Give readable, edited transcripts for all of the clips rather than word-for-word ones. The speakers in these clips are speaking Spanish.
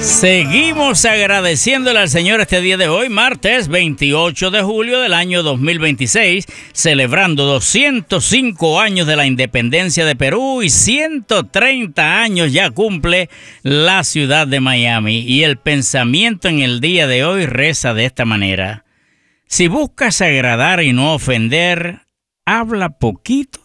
Seguimos agradeciéndole al Señor este día de hoy, martes 28 de julio del año 2026, celebrando 205 años de la independencia de Perú y 130 años ya cumple la ciudad de Miami. Y el pensamiento en el día de hoy reza de esta manera: si buscas agradar y no ofender, habla poquito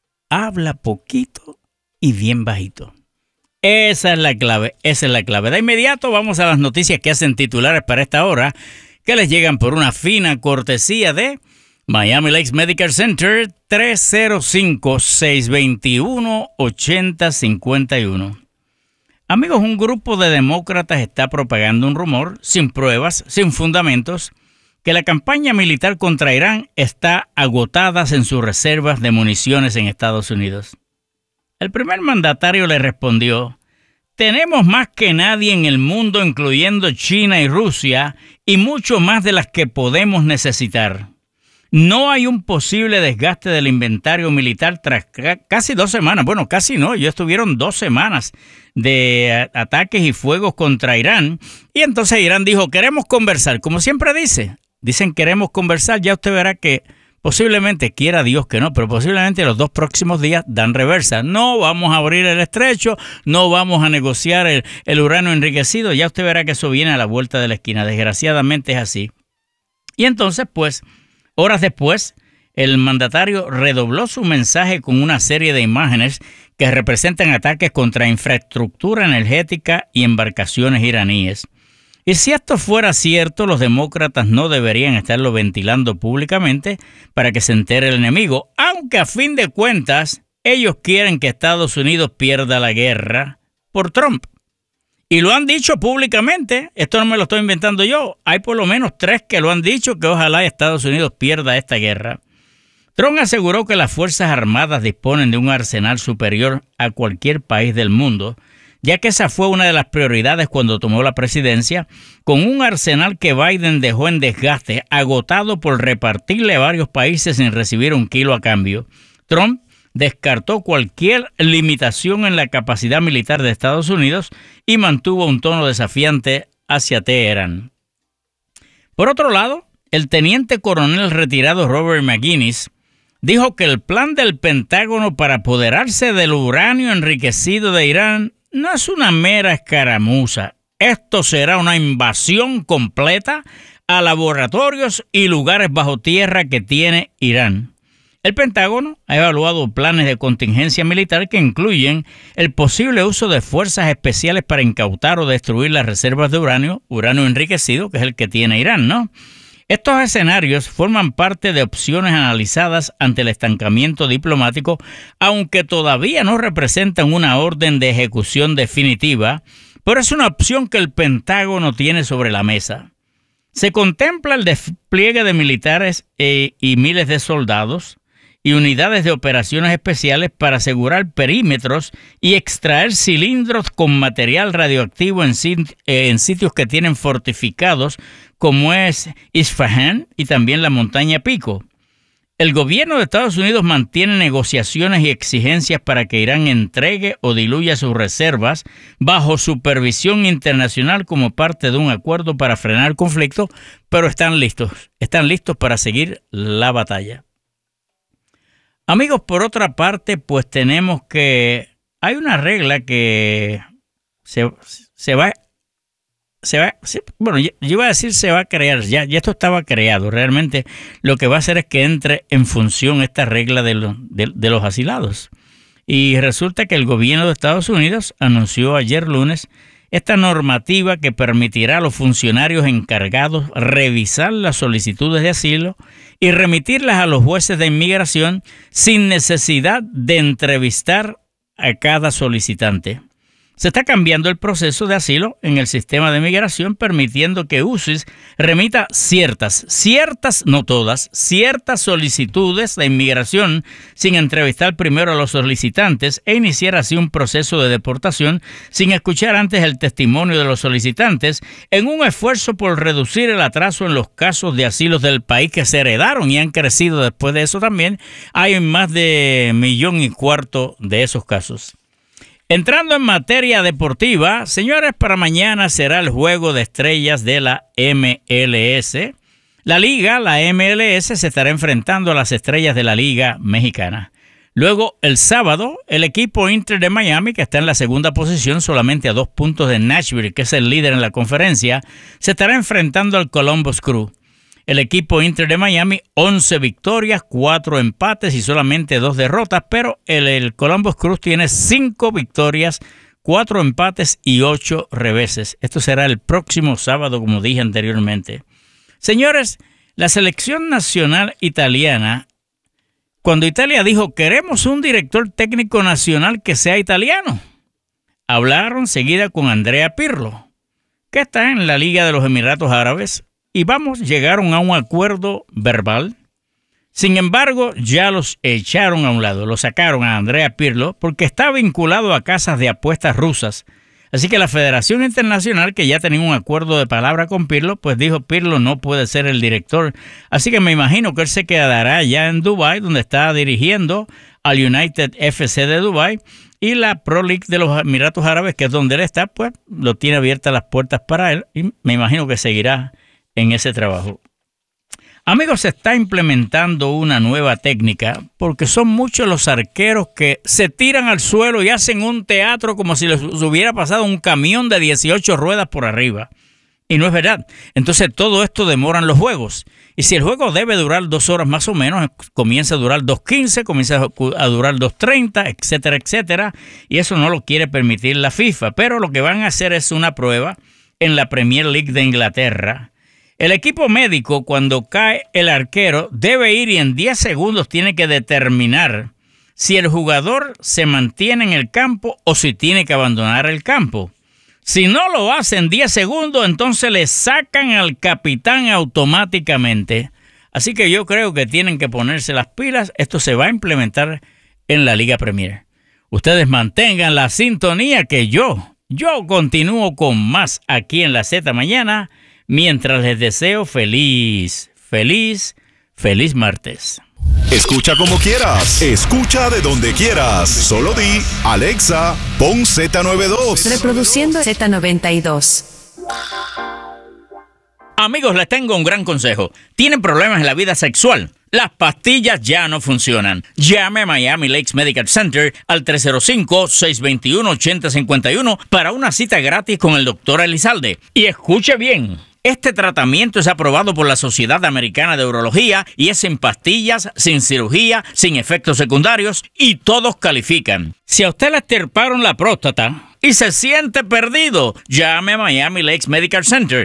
y bien bajito. Esa es la clave. De inmediato vamos a las noticias que hacen titulares para esta hora, que les llegan por una fina cortesía de Miami Lakes Medical Center, 305-621-8051. Amigos, un grupo de demócratas está propagando un rumor, sin pruebas, sin fundamentos, que la campaña militar contra Irán está agotada en sus reservas de municiones en Estados Unidos. El primer mandatario le respondió: tenemos más que nadie en el mundo, incluyendo China y Rusia, y mucho más de las que podemos necesitar. No hay un posible desgaste del inventario militar tras casi 2 semanas. Bueno, casi no, ya estuvieron 2 semanas de ataques y fuegos contra Irán. Y entonces Irán dijo: queremos conversar. Como siempre dicen queremos conversar. Ya usted verá que posiblemente, quiera Dios que no, pero posiblemente los 2 próximos días dan reversa. No vamos a abrir el estrecho, no vamos a negociar el uranio enriquecido. Ya usted verá que eso viene a la vuelta de la esquina. Desgraciadamente es así. Y entonces, pues, horas después, el mandatario redobló su mensaje con una serie de imágenes que representan ataques contra infraestructura energética y embarcaciones iraníes. Y si esto fuera cierto, los demócratas no deberían estarlo ventilando públicamente para que se entere el enemigo, aunque a fin de cuentas ellos quieren que Estados Unidos pierda la guerra por Trump. Y lo han dicho públicamente, esto no me lo estoy inventando yo, hay por lo menos 3 que lo han dicho, que ojalá Estados Unidos pierda esta guerra. Trump aseguró que las Fuerzas Armadas disponen de un arsenal superior a cualquier país del mundo, ya que esa fue una de las prioridades cuando tomó la presidencia, con un arsenal que Biden dejó en desgaste, agotado por repartirle a varios países sin recibir un kilo a cambio. Trump descartó cualquier limitación en la capacidad militar de Estados Unidos y mantuvo un tono desafiante hacia Teherán. Por otro lado, el teniente coronel retirado Robert McGinnis dijo que el plan del Pentágono para apoderarse del uranio enriquecido de Irán no es una mera escaramuza. Esto será una invasión completa a laboratorios y lugares bajo tierra que tiene Irán. El Pentágono ha evaluado planes de contingencia militar que incluyen el posible uso de fuerzas especiales para incautar o destruir las reservas de uranio enriquecido, que es el que tiene Irán, ¿no? Estos escenarios forman parte de opciones analizadas ante el estancamiento diplomático, aunque todavía no representan una orden de ejecución definitiva, pero es una opción que el Pentágono tiene sobre la mesa. Se contempla el despliegue de militares y miles de soldados y unidades de operaciones especiales para asegurar perímetros y extraer cilindros con material radioactivo en sitios que tienen fortificados, como es Isfahan y también la montaña Pico. El gobierno de Estados Unidos mantiene negociaciones y exigencias para que Irán entregue o diluya sus reservas bajo supervisión internacional como parte de un acuerdo para frenar el conflicto, pero están listos para seguir la batalla. Amigos, por otra parte, pues tenemos que hay una regla que se va a crear, ya esto estaba creado. Realmente lo que va a hacer es que entre en función esta regla de los asilados. Y resulta que el gobierno de Estados Unidos anunció ayer lunes esta normativa que permitirá a los funcionarios encargados revisar las solicitudes de asilo y remitirlas a los jueces de inmigración sin necesidad de entrevistar a cada solicitante. Se está cambiando el proceso de asilo en el sistema de migración, permitiendo que UCIS remita ciertas, no todas, ciertas solicitudes de inmigración sin entrevistar primero a los solicitantes e iniciar así un proceso de deportación sin escuchar antes el testimonio de los solicitantes, en un esfuerzo por reducir el atraso en los casos de asilos del país que se heredaron y han crecido después de eso también. Hay más de 1,25 millones de esos casos. Entrando en materia deportiva, señores, para mañana será el juego de estrellas de la MLS. La MLS, se estará enfrentando a las estrellas de la Liga Mexicana. Luego, el sábado, el equipo Inter de Miami, que está en la segunda posición, solamente a 2 puntos de Nashville, que es el líder en la conferencia, se estará enfrentando al Columbus Crew. El equipo Inter de Miami, 11 victorias, 4 empates y solamente 2 derrotas, pero el Columbus Crew tiene 5 victorias, 4 empates y 8 reveses. Esto será el próximo sábado, como dije anteriormente. Señores, la selección nacional italiana, cuando Italia dijo, queremos un director técnico nacional que sea italiano, hablaron seguida con Andrea Pirlo, que está en la Liga de los Emiratos Árabes, y llegaron a un acuerdo verbal. Sin embargo, ya los echaron a un lado, lo sacaron a Andrea Pirlo porque está vinculado a casas de apuestas rusas. Así que la Federación Internacional, que ya tenía un acuerdo de palabra con Pirlo, pues dijo, Pirlo no puede ser el director. Así que me imagino que él se quedará ya en Dubái, donde está dirigiendo al United FC de Dubái, y la Pro League de los Emiratos Árabes, que es donde él está, pues lo tiene abiertas las puertas para él, y me imagino que seguirá en ese trabajo. Amigos, se está implementando una nueva técnica porque son muchos los arqueros que se tiran al suelo y hacen un teatro como si les hubiera pasado un camión de 18 ruedas por arriba. Y no es verdad. Entonces todo esto demoran los juegos. Y si el juego debe durar 2 horas más o menos, comienza a durar 2:15, comienza a durar 2:30, etcétera, etcétera. Y eso no lo quiere permitir la FIFA. Pero lo que van a hacer es una prueba en la Premier League de Inglaterra. El equipo médico, cuando cae el arquero, debe ir y en 10 segundos tiene que determinar si el jugador se mantiene en el campo o si tiene que abandonar el campo. Si no lo hace en 10 segundos, entonces le sacan al capitán automáticamente. Así que yo creo que tienen que ponerse las pilas. Esto se va a implementar en la Liga Premier. Ustedes mantengan la sintonía que yo continúo con más aquí en la Z Mañana. Mientras les deseo feliz martes. Escucha como quieras, escucha de donde quieras. Solo di, Alexa, pon Z92. Reproduciendo Z92. Amigos, les tengo un gran consejo. ¿Tienen problemas en la vida sexual? Las pastillas ya no funcionan. Llame a Miami Lakes Medical Center al 305-621-8051 para una cita gratis con el Dr. Elizalde. Y escuche bien. Este tratamiento es aprobado por la Sociedad Americana de Urología y es sin pastillas, sin cirugía, sin efectos secundarios y todos califican. Si a usted le extirparon la próstata y se siente perdido, llame a Miami Lakes Medical Center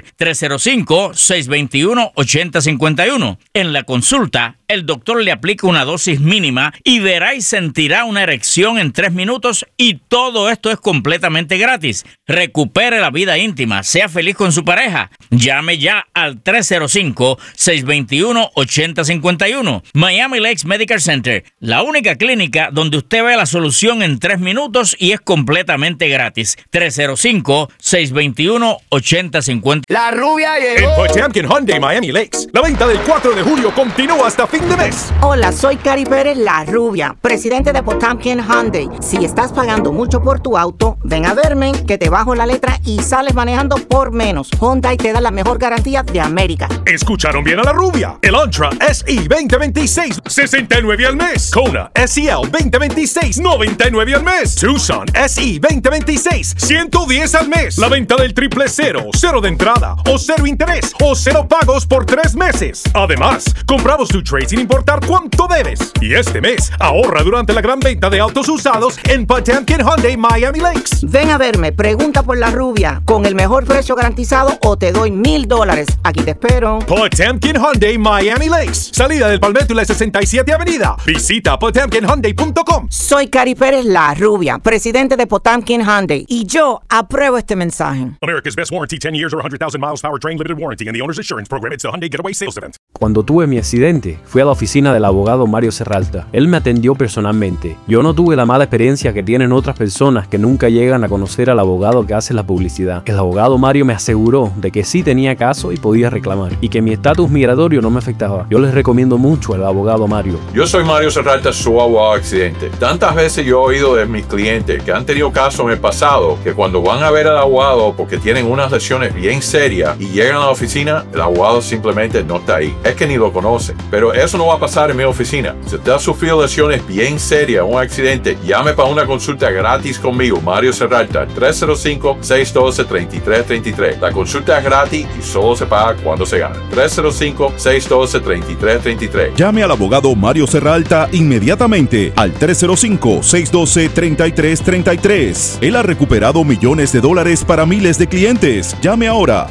305-621-8051. En la consulta, el doctor le aplica una dosis mínima y verá y sentirá una erección en 3 minutos y todo esto es completamente gratis. Recupere la vida íntima, sea feliz con su pareja. Llame ya al 305-621-8051. Miami Lakes Medical Center, la única clínica donde usted ve la solución en 3 minutos y es completamente gratis. 305-621-8051. La rubia llegó. En Potemkin Hyundai Miami Lakes, la venta del 4 de julio continúa hasta fin de mes. Hola, soy Cari Pérez, la rubia, presidente de Potemkin Hyundai. Si estás pagando mucho por tu auto, ven a verme que te bajo la letra y sales manejando por menos. Hyundai te da la mejor garantía de América. Escucharon bien a la rubia. El Antra SE 2026, $69 al mes. Kona SEL 2026, $99 al mes. Tucson SE 2026, $110 al mes. La venta del 000, 0 de entrada o 0 interés o 0 pagos por 3 meses. Además, compramos tu trade sin importar cuánto debes. Y este mes, ahorra durante la gran venta de autos usados en Potemkin Hyundai Miami Lakes. Ven a verme, pregunta por la rubia. Con el mejor precio garantizado o te doy $1,000. Aquí te espero. Potemkin Hyundai Miami Lakes. Salida del Palmetto y la 67 Avenida. Visita potemkinhyundai.com. Soy Cari Pérez, la rubia, presidente de Potemkin Hyundai. Y yo apruebo este mensaje. America's best warranty, 10 years or 100,000 miles powertrain limited warranty and the owner's assurance program. It's a Hyundai Getaway Sales Event. Cuando tuve mi accidente, fui fui a la oficina del abogado Mario Serralta. Él me atendió personalmente. Yo no tuve la mala experiencia que tienen otras personas que nunca llegan a conocer al abogado que hace la publicidad. El abogado Mario me aseguró de que sí tenía caso y podía reclamar, y que mi estatus migratorio no me afectaba. Yo les recomiendo mucho al abogado Mario. Yo soy Mario Serralta, su abogado accidente. Tantas veces yo he oído de mis clientes que han tenido casos en el pasado que cuando van a ver al abogado porque tienen unas lesiones bien serias y llegan a la oficina, el abogado simplemente no está ahí. Es que ni lo conoce. Pero eso no va a pasar en mi oficina. Si usted ha sufrido lesiones bien serias, un accidente, llame para una consulta gratis conmigo, Mario Serralta, 305-612-3333. La consulta es gratis y solo se paga cuando se gana. 305-612-3333. Llame al abogado Mario Serralta inmediatamente al 305-612-3333. Él ha recuperado millones de dólares para miles de clientes. Llame ahora,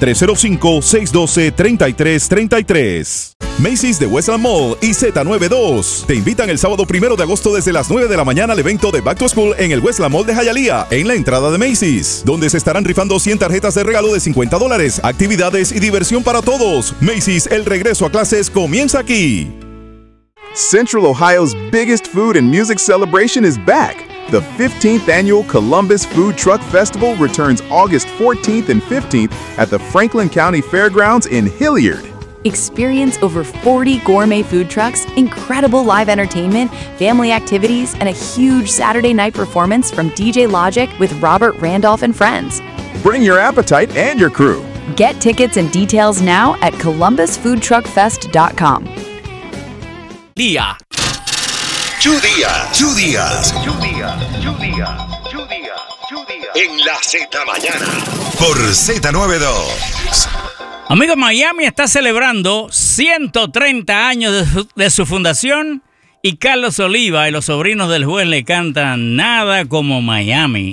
305-612-3333. Macy's de Westland Mall y Z92 te invitan el sábado 1 de agosto desde las 9 de la mañana al evento de Back to School en el Westland Mall de Hialeah, en la entrada de Macy's, donde se estarán rifando 100 tarjetas de regalo de $50, actividades y diversión para todos. Macy's, el regreso a clases comienza aquí. Central Ohio's biggest food and music celebration is back. The 15th annual Columbus Food Truck Festival returns August 14th and 15th at the Franklin County Fairgrounds in Hilliard. Experience over 40 gourmet food trucks, incredible live entertainment, family activities, and a huge Saturday night performance from DJ Logic with Robert Randolph and friends. Bring your appetite and your crew. Get tickets and details now at columbusfoodtruckfest.com. Día. En la Z Mañana. Por Z92. Amigos, Miami está celebrando 130 años de su fundación y Carlos Oliva y los sobrinos del juez le cantan Nada como Miami.